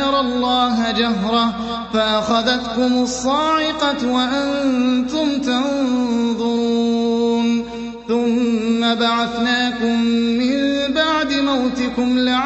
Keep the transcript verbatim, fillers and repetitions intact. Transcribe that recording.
يرى الله جهرة فأخذتكم الصاعقة وأنتم تنظرون ثم بعثناكم من بعد موتكم لعلكم